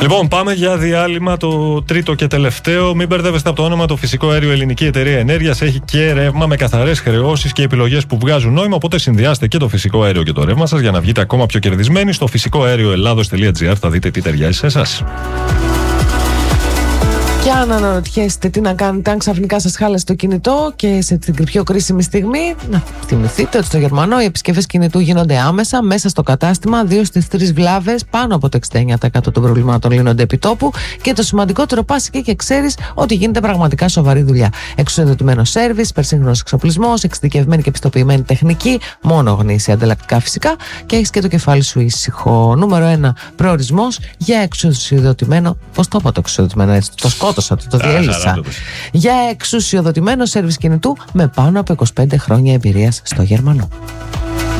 Λοιπόν, πάμε για διάλειμμα, το τρίτο και τελευταίο. Μην μπερδεύεστε από το όνομα. Το φυσικό αέριο Ελληνική Εταιρεία Ενέργειας έχει και ρεύμα με καθαρές χρεώσεις και επιλογές που βγάζουν νόημα. Οπότε συνδυάστε και το φυσικό αέριο και το ρεύμα σας για να βγείτε ακόμα πιο κερδισμένοι. Στο φυσικοαέρioελλάδος.gr θα δείτε τι ταιριάζει σε εσάς. Και αν αναρωτιέστε τι να κάνετε αν ξαφνικά σας χάλασε το κινητό και σε την πιο κρίσιμη στιγμή, να θυμηθείτε ότι στο Γερμανό οι επισκευές κινητού γίνονται άμεσα μέσα στο κατάστημα. 2 στις 3 βλάβες, πάνω από το 69% των προβλημάτων λύνονται επί τόπου. Και το σημαντικότερο, πας εκεί και ξέρεις ότι γίνεται πραγματικά σοβαρή δουλειά. Εξουσιοδοτημένο σέρβις, υπερσύγχρονος εξοπλισμός, εξειδικευμένη και επιστοποιημένη τεχνική, μόνο γνήσια ανταλλακτικά φυσικά, και έχεις και το κεφάλι σου ήσυχο. Νούμερο 1 προορισμός για εξουσιοδοτημένο. Πώς το είπα το εξουσιοδοτημένο έτσι, το σκότωσα, το διέλυσα. Για εξουσιοδοτημένο σέρβις κινητού με πάνω από 25 χρόνια εμπειρίας στο Γερμανό.